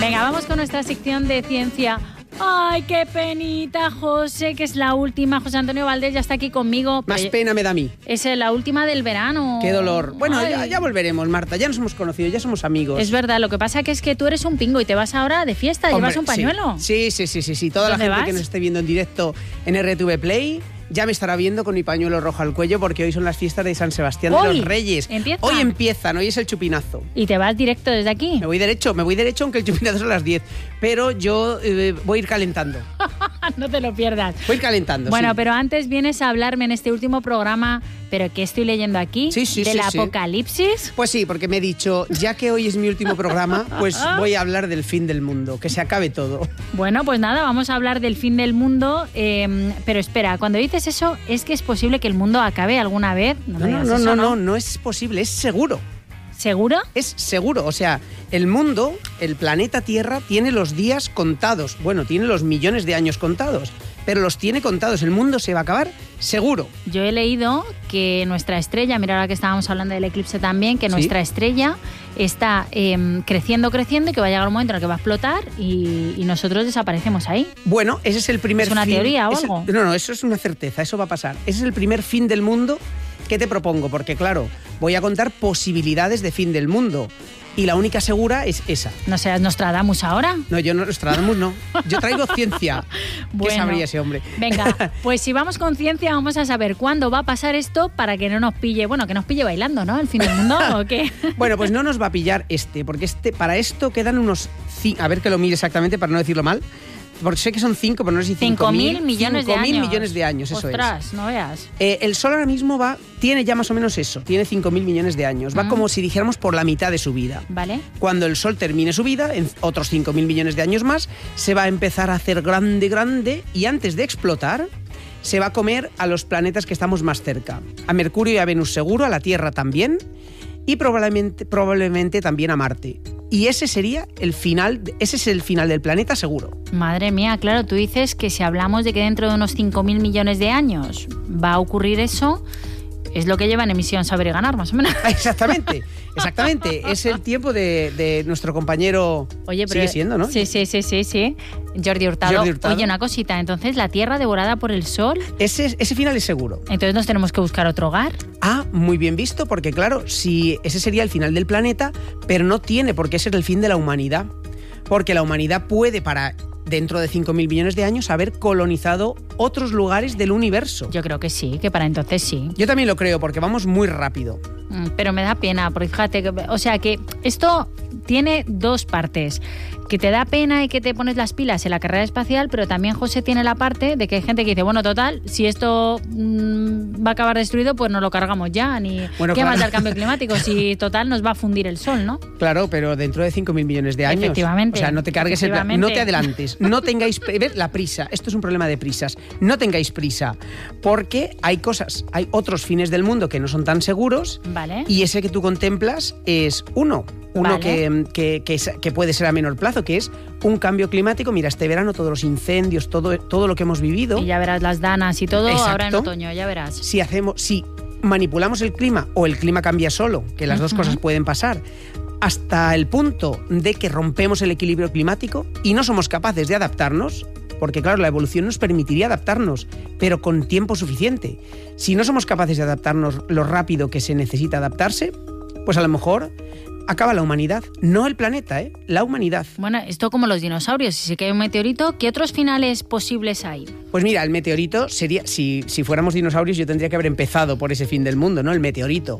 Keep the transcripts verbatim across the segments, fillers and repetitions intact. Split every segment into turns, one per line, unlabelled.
Venga, vamos con nuestra sección de ciencia. Ay, qué penita, José, que es la última. José Antonio Valdés ya está aquí conmigo.
Más pena me da a mí.
Es la última del verano.
Qué dolor. Bueno, ya,
Ay.
ya volveremos, Marta. Ya nos hemos conocido, ya somos amigos.
Es verdad, lo que pasa que es que tú eres un pingo y te vas ahora de fiesta.
Hombre,
¿Llevas un pañuelo?
Sí, sí, sí, sí, sí. Toda la
¿Dónde
gente
vas?
que nos esté viendo en directo en R T V Play ya me estará viendo con mi pañuelo rojo al cuello porque hoy son las fiestas de San Sebastián de
¿Hoy
los Reyes.
empiezan?
Hoy empiezan, hoy es el chupinazo.
¿Y te vas directo desde aquí?
Me voy derecho, me voy derecho aunque el chupinazo es a las diez. Pero yo eh, voy a ir calentando.
No te lo pierdas.
Voy a ir calentando,
Bueno,
sí.
pero antes vienes a hablarme en este último programa, pero ¿qué estoy leyendo aquí?
Sí, sí,
¿Del
sí, sí.
apocalipsis?
Pues sí, porque me he dicho, ya que hoy es mi último programa, pues voy a hablar del fin del mundo, que se acabe todo.
Bueno, pues nada, vamos a hablar del fin del mundo. Eh, pero espera, cuando dices eso, ¿es que es posible que el mundo acabe alguna vez?
No,
me
no,
digas
no,
eso,
no, no, no es posible, es seguro.
¿Seguro?
Es seguro, o sea, el mundo, el planeta Tierra, tiene los días contados. Bueno, tiene los millones de años contados, pero los tiene contados. El mundo se va a acabar seguro.
Yo he leído que nuestra estrella, mira ahora que estábamos hablando del eclipse también, que
Sí.
nuestra estrella está eh, creciendo, creciendo y que va a llegar un momento en el que va a explotar y, y nosotros desaparecemos ahí.
Bueno, ese es el primer
¿Es una
fin-
teoría o
es-
algo?
No, no, eso es una certeza, eso va a pasar. Ese es el primer fin del mundo que te propongo, porque claro, voy a contar posibilidades de fin del mundo. Y la única segura es esa.
¿No seas Nostradamus ahora?
No, yo no, Nostradamus no. Yo traigo ciencia. ¿Qué
Bueno.
sabría ese hombre?
Venga, pues si vamos con ciencia vamos a saber cuándo va a pasar esto para que no nos pille, bueno, que nos pille bailando, ¿no? El fin del mundo, ¿o qué?
Bueno, pues no nos va a pillar este, porque este, para esto quedan unos... ci- A ver que lo mire exactamente para no decirlo mal. Porque sé que son cinco, pero no sé si cinco
Cinco mil millones de
cinco mil
años.
millones de años, eso
Ostras,
es.
no veas.
Eh, el Sol ahora mismo va, tiene ya más o menos eso, tiene cinco mil millones de años. Va
Mm.
como si dijéramos por la mitad de su vida.
¿Vale?
Cuando el Sol termine su vida, en otros cinco mil millones de años más, se va a empezar a hacer grande, grande, y antes de explotar, se va a comer a los planetas que estamos más cerca. A Mercurio y a Venus seguro, a la Tierra también, y probablemente, probablemente también a Marte. Y ese sería el final, ese es el final del planeta seguro.
Madre mía, claro, tú dices que si hablamos de que dentro de unos cinco mil millones de años va a ocurrir eso, es lo que lleva en Emisión Saber y Ganar, más o menos.
Exactamente, exactamente. Es el tiempo de, de nuestro compañero.
Oye, pero
Sigue siendo, ¿no?
Sí, sí, sí, sí, sí. Jordi Hurtado.
Jordi Hurtado.
Oye, una cosita, entonces la Tierra devorada por el Sol,
Ese, ese final es seguro.
entonces nos tenemos que buscar otro hogar.
Ah, muy bien visto, porque claro, si ese sería el final del planeta, pero no tiene por qué ser el fin de la humanidad. Porque la humanidad puede, para dentro de cinco mil millones de años, haber colonizado otros lugares del universo.
Yo creo que sí, que para entonces sí.
Yo también lo creo, porque vamos muy rápido.
Mm, Pero me da pena, porque fíjate, que- o sea que esto tiene dos partes. Que te da pena y que te pones las pilas en la carrera espacial, pero también José tiene la parte de que hay gente que dice, bueno, total, si esto mm, va a acabar destruido, pues no lo cargamos ya, ni
Bueno,
qué
claro.
más da el cambio climático, si total nos va a fundir el sol, ¿no?
Claro, pero dentro de cinco mil millones de años.
Efectivamente,
O sea, no te cargues el plan,
efectivamente.
no te adelantes, no tengáis... Ver, la prisa, esto es un problema de prisas. No tengáis prisa, porque hay cosas, hay otros fines del mundo que no son tan seguros,
Vale.
y ese que tú contemplas es uno. Uno
Vale.
que, que, que, es- que puede ser a menor plazo, que es un cambio climático. Mira, este verano todos los incendios, todo, todo lo que hemos vivido.
Y ya verás las danas y todo
Exacto.
ahora en otoño, ya verás.
Si hacemos, si manipulamos el clima o el clima cambia solo, que las dos
Ujú.
cosas pueden pasar, hasta el punto de que rompemos el equilibrio climático y no somos capaces de adaptarnos, porque claro, la evolución nos permitiría adaptarnos, pero con tiempo suficiente. Si no somos capaces de adaptarnos lo rápido que se necesita adaptarse, pues a lo mejor acaba la humanidad, no el planeta, ¿eh? La humanidad.
Bueno, esto como los dinosaurios, si se cae un meteorito, ¿qué otros finales posibles hay?
Pues mira, el meteorito sería, si, si fuéramos dinosaurios yo tendría que haber empezado por ese fin del mundo, ¿no? El meteorito.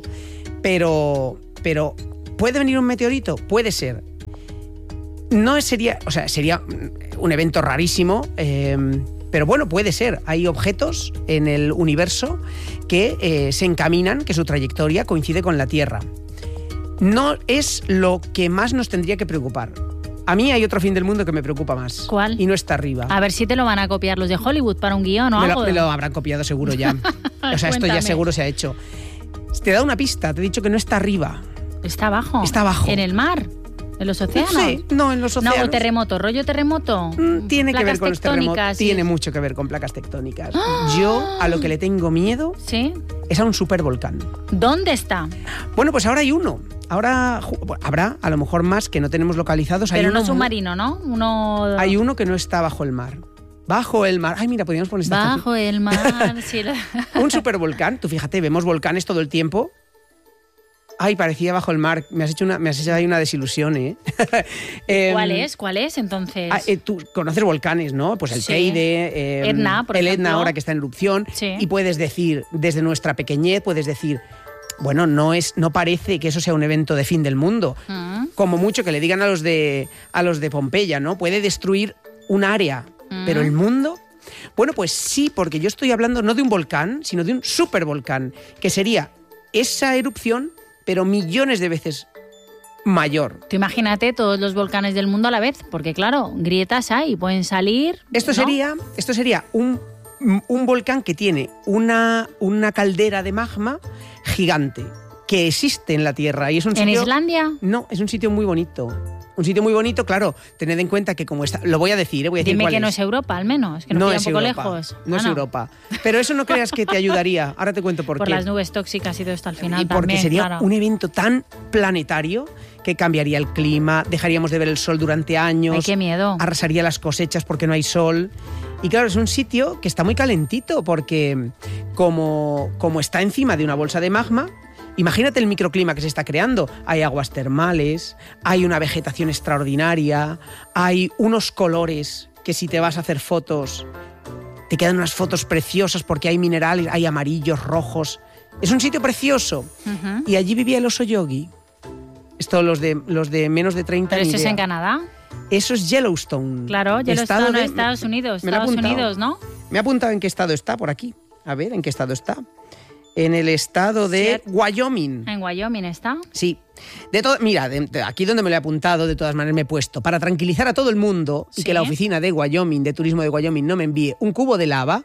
Pero, pero, ¿puede venir un meteorito? Puede ser. No sería, o sea, sería un evento rarísimo, eh, pero bueno, puede ser. Hay objetos en el universo que eh, se encaminan, que su trayectoria coincide con la Tierra. No es lo que más nos tendría que preocupar. A mí hay otro fin del mundo que me preocupa más.
¿Cuál?
Y no está arriba.
A ver si te lo van a copiar los de Hollywood para un guión o
Me
algo.
lo, me lo habrán copiado seguro ya. O sea, esto
Cuéntame.
ya seguro se ha hecho. Te da una pista, te he dicho que no está arriba.
Está abajo.
Está abajo.
¿En el mar? ¿En los océanos?
Sí, no, en los océanos.
No, o terremoto, rollo terremoto.
Mm, Tiene que
Placas
ver con los terremotos.
tectónicas y-
Tiene mucho que ver con placas tectónicas.
¡Ah!
Yo a lo que le tengo miedo
¿Sí?
es a un supervolcán.
¿Dónde está?
Bueno, pues ahora hay uno. Ahora bueno, habrá a lo mejor más que no tenemos localizados.
Pero
hay
no
uno
submarino, ¿no? Uno...
Hay uno que no está bajo el mar. Bajo el mar. Ay, mira, podríamos poner esta
Bajo
canción.
el mar. Sí, la...
Un supervolcán. Tú fíjate, vemos volcanes todo el tiempo. Ay, parecía bajo el mar. Me has hecho una, me has hecho ahí una desilusión, ¿eh? eh
¿Cuál es? ¿Cuál es, entonces?
Ah, eh, tú conoces volcanes, ¿no? Pues el
Sí.
Teide, eh,
Etna, por
el
ejemplo.
Etna ahora que está en erupción.
Sí.
Y puedes decir, desde nuestra pequeñez, puedes decir, bueno, no, es, no parece que eso sea un evento de fin del mundo.
Mm.
Como mucho que le digan a los de, a los de Pompeya, ¿no? Puede destruir un área,
Mm.
pero el mundo... Bueno, pues sí, porque yo estoy hablando no de un volcán, sino de un supervolcán, que sería esa erupción, pero millones de veces mayor.
Tú imagínate todos los volcanes del mundo a la vez, porque claro, grietas hay, pueden salir...
Esto
¿no?
sería, esto sería un, un volcán que tiene una, una caldera de magma gigante, que existe en la Tierra. Y es un
¿En
sitio,
Islandia?
No, es un sitio muy bonito. Un sitio muy bonito, claro, tened en cuenta que como está... Lo voy a decir, ¿eh? voy a decir
Dime
cuál
que
es.
no es Europa, al menos, que nos pilla un poco
Europa,
lejos.
No
Ah,
es Europa. Pero eso no creas que te ayudaría. Ahora te cuento por,
Por
qué.
las nubes tóxicas y todo esto al final
Y porque
también,
sería
claro.
un evento tan planetario que cambiaría el clima, dejaríamos de ver el sol durante años.
Ay, qué miedo.
Arrasaría las cosechas porque no hay sol. Y claro, es un sitio que está muy calentito porque como, como está encima de una bolsa de magma, imagínate el microclima que se está creando. Hay aguas termales, hay una vegetación extraordinaria, hay unos colores que si te vas a hacer fotos, te quedan unas fotos preciosas porque hay minerales, hay amarillos, rojos. Es un sitio precioso.
Ujú.
Y allí vivía el oso yogi. Esto los de, los de menos de treinta.
Pero
ni
eso es
idea.
en Canadá.
Eso es Yellowstone.
Claro, Yellowstone,
Estado de-
Estados Unidos.
me lo he
Estados
apuntado.
Unidos, ¿no?
Me ha apuntado en qué estado está por aquí. A ver, ¿en qué estado está? En el estado de
Sí.
Wyoming.
En Wyoming está.
Sí. De todo, mira, de- de aquí donde me lo he apuntado, de todas maneras me he puesto, para tranquilizar a todo el mundo y
Sí.
que la oficina de Wyoming, de turismo de Wyoming, no me envíe un cubo de lava,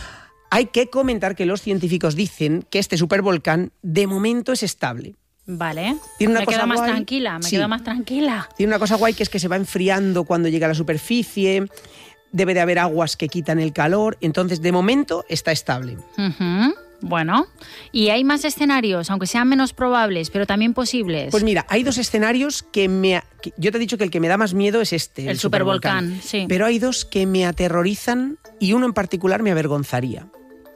hay que comentar que los científicos dicen que este supervolcán de momento es estable.
Vale.
Tiene una
me
cosa
quedo más
guay.
tranquila, me
Sí.
quedo más tranquila.
Tiene una cosa guay que es que se va enfriando cuando llega a la superficie, debe de haber aguas que quitan el calor, entonces de momento está estable.
Ujú. Bueno, y hay más escenarios, aunque sean menos probables, pero también posibles.
Pues mira, hay dos escenarios que me... que- yo te he dicho que el que me da más miedo es este,
El supervolcán, sí.
Pero hay dos que me aterrorizan y uno en particular me avergonzaría.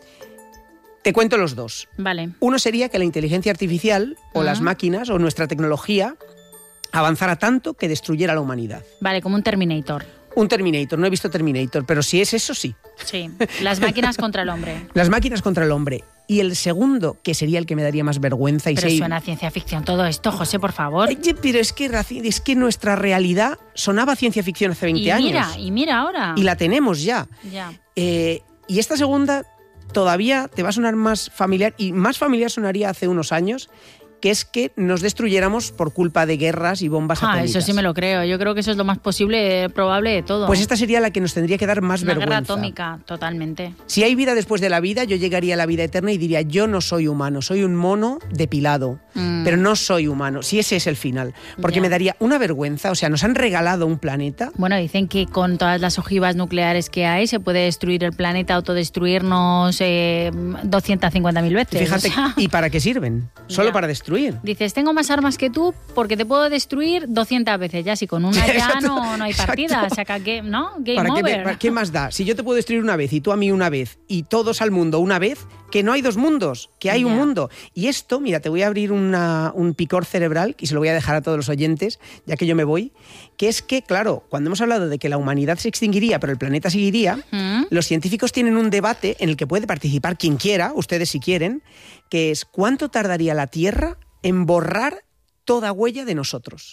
Te cuento los dos.
Vale.
Uno sería que la inteligencia artificial o
Ah.
las máquinas o nuestra tecnología avanzara tanto que destruyera a la humanidad.
Vale, como un Terminator.
Un Terminator, no he visto Terminator, pero si es eso, sí.
Sí. Las máquinas contra el hombre.
Las máquinas contra el hombre. Y el segundo, que sería el que me daría más vergüenza y
Pero
sé-
suena a ciencia ficción todo esto, José, por favor.
Oye, pero es que, raci- es que nuestra realidad sonaba ciencia ficción hace veinte
Y
años.
mira, y mira ahora.
Y la tenemos ya.
Ya.
Eh, y esta segunda todavía te va a sonar más familiar, y más familiar sonaría hace unos años, que es que nos destruyéramos por culpa de guerras y bombas
Ah,
atómicas.
eso sí me lo creo. Yo creo que eso es lo más posible, eh, probable de todo.
Pues esta sería la que nos tendría que dar más
Una
vergüenza.
guerra atómica, totalmente.
Si hay vida después de la vida, yo llegaría a la vida eterna y diría, yo no soy humano, soy un mono depilado,
Mm.
pero no soy humano. Si ese es el final. Porque
Ya.
me daría una vergüenza, o sea, nos han regalado un planeta.
Bueno, dicen que con todas las ojivas nucleares que hay se puede destruir el planeta, autodestruirnos eh, doscientas cincuenta mil veces.
Fíjate,
O sea,
¿y para qué sirven? Solo
Ya.
para destruir.
dices, tengo más armas que tú porque te puedo destruir doscientas veces. Ya, si con una ya
Exacto,
no, no hay partida.
exacto.
O sea, que, ¿no? Game
¿Para qué, me-
over.
para- qué más da? Si yo te puedo destruir una vez y tú a mí una vez y todos al mundo una vez, que no hay dos mundos, que hay un
Ya.
mundo. Y esto, mira, te voy a abrir una- un picor cerebral y se lo voy a dejar a todos los oyentes, ya que yo me voy, que es que, claro, cuando hemos hablado de que la humanidad se extinguiría, pero el planeta seguiría,
¿Mm?
los científicos tienen un debate en el que puede participar quien quiera, ustedes si quieren, que es ¿cuánto tardaría la Tierra en borrar toda huella de nosotros?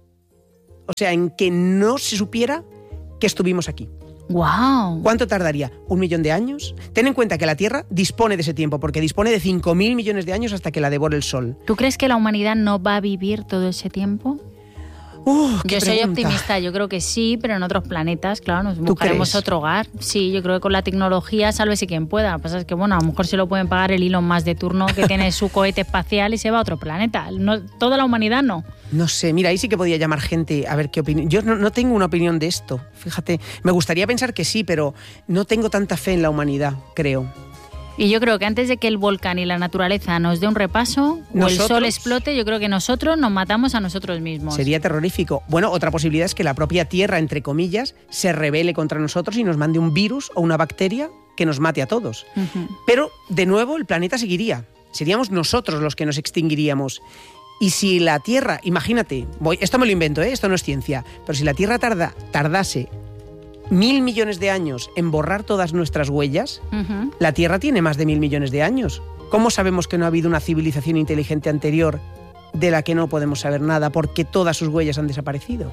O sea, en que no se supiera que estuvimos aquí.
Wow.
¿Cuánto tardaría? ¿Un millón de años? Ten en cuenta que la Tierra dispone de ese tiempo, porque dispone de cinco mil millones de años hasta que la devore el Sol.
¿Tú crees que la humanidad no va a vivir todo ese tiempo?
¡Uh, qué
Yo soy
pregunta!
optimista, yo creo que sí, pero en otros planetas, claro, nos buscaremos
crees?
otro hogar. Sí, yo creo que con la tecnología, sálvese quien pueda. Lo que pasa es que, bueno, a lo mejor se lo pueden pagar el Elon Musk de turno que tiene su cohete espacial y se va a otro planeta. No, toda la humanidad no.
No sé, mira, ahí sí que podía llamar gente a ver qué opinión. Yo no, no tengo una opinión de esto, fíjate. Me gustaría pensar que sí, pero no tengo tanta fe en la humanidad, creo.
Y yo creo que antes de que el volcán y la naturaleza nos dé un repaso, ¿Nosotros? o el sol explote, yo creo que nosotros nos matamos a nosotros mismos.
Sería terrorífico. Bueno, otra posibilidad es que la propia Tierra, entre comillas, se rebele contra nosotros y nos mande un virus o una bacteria que nos mate a todos. Uh-huh. Pero, de nuevo, el planeta seguiría. Seríamos nosotros los que nos extinguiríamos. Y si la Tierra, imagínate, voy, esto me lo invento, ¿eh? Esto no es ciencia, pero si la Tierra tarda, tardase mil millones de años en borrar todas nuestras huellas, uh-huh. la Tierra tiene más de mil millones de años. ¿Cómo sabemos que no ha habido una civilización inteligente anterior de la que no podemos saber nada porque todas sus huellas han desaparecido?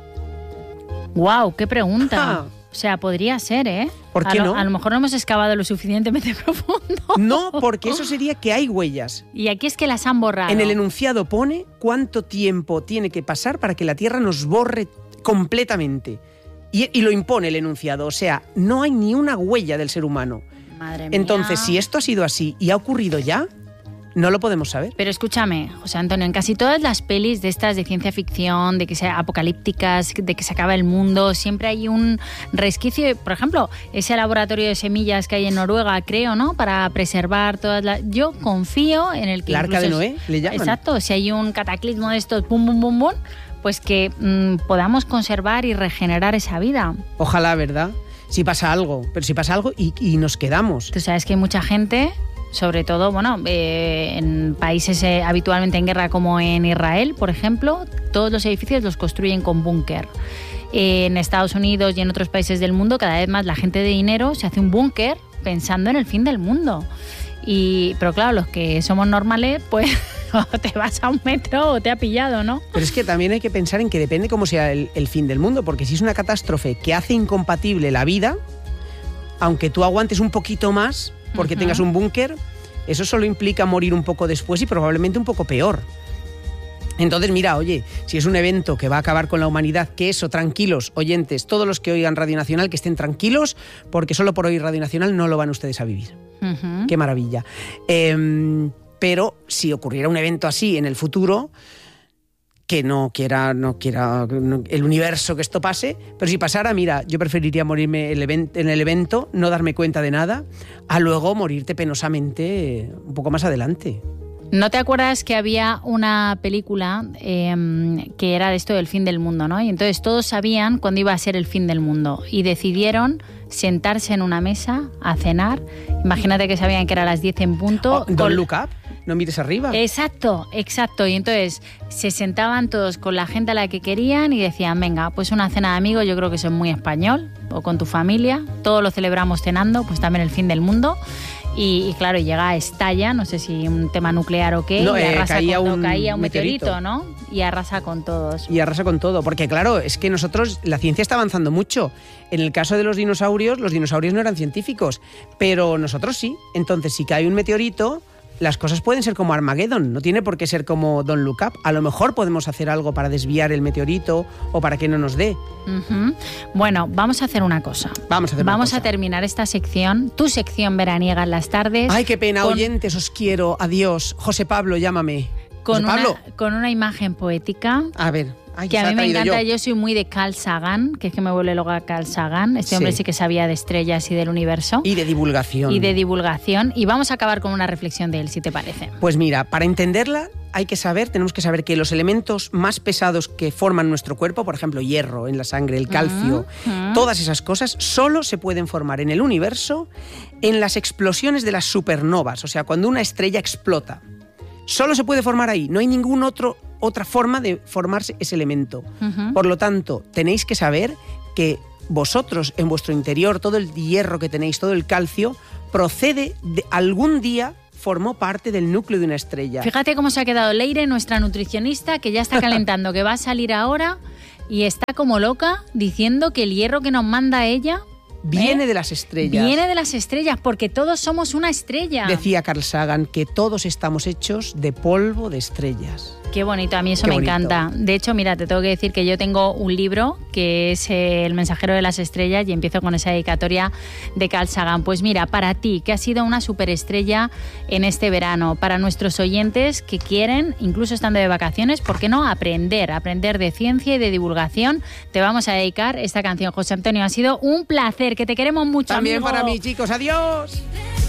¡Guau! ¡Qué pregunta! Ah. O sea, podría ser, ¿eh?
¿Por qué
a lo,
no?
A lo mejor no hemos excavado lo suficientemente profundo.
No, porque eso sería que hay huellas.
Y aquí es que las han borrado.
En el enunciado pone cuánto tiempo tiene que pasar para que la Tierra nos borre completamente. Y, y lo impone el enunciado. O sea, no hay ni una huella del ser humano.
Madre mía.
Entonces, si esto ha sido así y ha ocurrido ya, no lo podemos saber.
Pero escúchame, José Antonio, en casi todas las pelis de estas de ciencia ficción, de que sea apocalípticas, de que se acaba el mundo, siempre hay un resquicio. Por ejemplo, ese laboratorio de semillas que hay en Noruega, creo, ¿no? Para preservar todas las... Yo confío en el que...
El Arca de Noé, le llaman.
Exacto, si hay un cataclismo de estos, pum, pum, pum, pum, pues que mmm, podamos conservar y regenerar esa vida.
Ojalá, ¿verdad? Si pasa algo, pero si pasa algo y, y nos quedamos.
Tú sabes que hay mucha gente... Sobre todo, bueno, eh, en países eh, habitualmente en guerra como en Israel, por ejemplo, todos los edificios los construyen con búnker. Eh, en Estados Unidos y en otros países del mundo, cada vez más la gente de dinero se hace un búnker pensando en el fin del mundo. Y, pero claro, los que somos normales, pues o te vas a un metro o te ha pillado, ¿no?
Pero es que también hay que pensar en que depende cómo sea el, el fin del mundo, porque si es una catástrofe que hace incompatible la vida, aunque tú aguantes un poquito más... porque uh-huh. tengas un búnker, eso solo implica morir un poco después y probablemente un poco peor. Entonces, mira, oye, si es un evento que va a acabar con la humanidad, que eso, tranquilos, oyentes, todos los que oigan Radio Nacional, que estén tranquilos, porque solo por oír Radio Nacional no lo van ustedes a vivir. Uh-huh. Qué maravilla. Eh, pero si ocurriera un evento así en el futuro... que no quiera, no quiera no, el universo que esto pase, pero si pasara, mira, yo preferiría morirme el event, en el evento, no darme cuenta de nada, a luego morirte penosamente un poco más adelante.
¿No te acuerdas que había una película eh, que era de esto del fin del mundo, ¿no? Y entonces todos sabían cuándo iba a ser el fin del mundo y decidieron sentarse en una mesa a cenar. Imagínate que sabían que era a las diez en punto.
Oh, don't con... look up. No mires arriba.
Exacto, exacto. Y entonces se sentaban todos con la gente a la que querían y decían, venga, pues una cena de amigos, yo creo que eso es muy español, o con tu familia, todos lo celebramos cenando, pues también el fin del mundo. Y, y claro, llega, estalla, no sé si un tema nuclear o qué,
no,
y
eh,
arrasa
caía
con,
un,
no, caía un meteorito,
meteorito,
¿no? Y arrasa con todos.
Y arrasa con todo, porque claro, es que nosotros, la ciencia está avanzando mucho. En el caso de los dinosaurios, los dinosaurios no eran científicos, pero nosotros sí. Entonces, si cae un meteorito... las cosas pueden ser como Armageddon, no tiene por qué ser como Don't Look Up. A lo mejor podemos hacer algo para desviar el meteorito o para que no nos dé.
Uh-huh. Bueno, vamos a hacer una cosa.
Vamos a hacer
Vamos
una cosa.
a terminar esta sección, tu sección veraniega en las tardes.
Ay, qué pena,
con...
oyentes, os quiero. Adiós. José Pablo, llámame.
Con,
José Pablo.
Una, con una imagen poética.
A ver. Ay,
que a mí me encanta, yo.
yo
soy muy de Carl Sagan, que es que me vuelve loca Carl Sagan. Este
sí.
hombre sí que sabía de estrellas y del universo.
Y de divulgación.
Y de divulgación. Y vamos a acabar con una reflexión de él, si te parece.
Pues mira, para entenderla hay que saber, tenemos que saber que los elementos más pesados que forman nuestro cuerpo, por ejemplo, hierro en la sangre, el calcio, uh-huh. todas esas cosas, solo se pueden formar en el universo en las explosiones de las supernovas, o sea, cuando una estrella explota. Solo se puede formar ahí, no hay ningún otro otra forma de formarse ese elemento. Uh-huh. Por lo tanto, tenéis que saber que vosotros, en vuestro interior, todo el hierro que tenéis, todo el calcio, procede de algún día, formó parte del núcleo de una estrella.
Fíjate cómo se ha quedado Leire, nuestra nutricionista, que ya está calentando, que va a salir ahora y está como loca diciendo que el hierro que nos manda ella...
Viene
¿Eh?
de las estrellas.
Viene de las estrellas, porque todos somos una estrella.
Decía Carl Sagan que todos estamos hechos de polvo de estrellas.
Qué bonito, a mí eso
Qué
me
bonito.
encanta. De hecho, mira, te tengo que decir que yo tengo un libro que es El mensajero de las estrellas y empiezo con esa dedicatoria de Carl Sagan. Pues mira, para ti, que has sido una superestrella en este verano, para nuestros oyentes que quieren, incluso estando de vacaciones, ¿por qué no aprender? Aprender de ciencia y de divulgación. Te vamos a dedicar esta canción, José Antonio. Ha sido un placer, que te queremos mucho,
También
amigo.
para mí, chicos. Adiós.